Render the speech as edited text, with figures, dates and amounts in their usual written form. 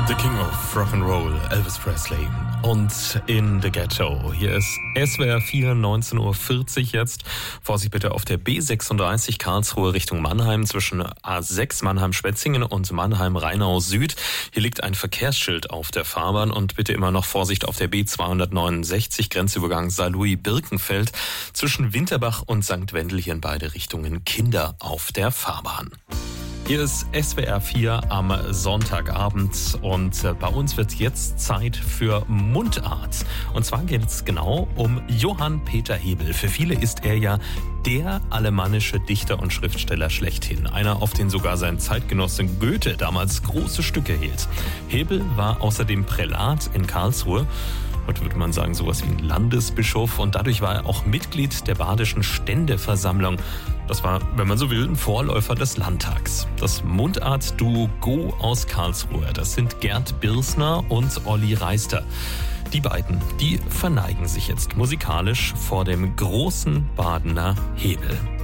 The King of Rock'n'Roll, Elvis Presley. Und in the Ghetto. Hier ist SWR 4, 19.40 Uhr jetzt. Vorsicht bitte auf der B36 Karlsruhe Richtung Mannheim zwischen A6 Mannheim-Schwetzingen und Mannheim-Rheinau Süd. Hier liegt ein Verkehrsschild auf der Fahrbahn und bitte immer noch Vorsicht auf der B269 Grenzübergang Saarlouis-Birkenfeld zwischen Winterbach und St. Wendel, hier in beide Richtungen Kinder auf der Fahrbahn. Hier ist SWR 4 am Sonntagabend und bei uns wird jetzt Zeit für Mundart. Und zwar geht es genau um Johann Peter Hebel. Für viele ist er ja der alemannische Dichter und Schriftsteller schlechthin. Einer, auf den sogar sein Zeitgenosse Goethe damals große Stücke hielt. Hebel war außerdem Prälat in Karlsruhe. Heute würde man sagen, sowas wie ein Landesbischof. Und dadurch war er auch Mitglied der Badischen Ständeversammlung. Das war, wenn man so will, ein Vorläufer des Landtags. Das Mundart-Duo Go aus Karlsruhe, das sind Gerd Birsner und Olli Reister. Die beiden, die verneigen sich jetzt musikalisch vor dem großen Badener Hebel.